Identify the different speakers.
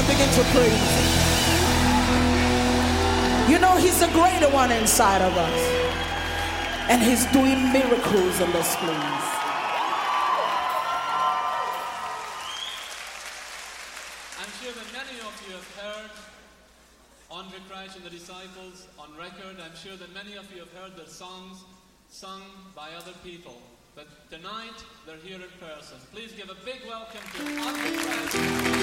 Speaker 1: and begin to praise him. You know he's the greater one inside of us. And he's doing miracles in this place.
Speaker 2: I'm sure that many of you have heard Andre Crouch and the Disciples on record. I'm sure that many of you have heard their songs sung by other people. But tonight, they're here in person. Please give a big welcome to Andre Crouch.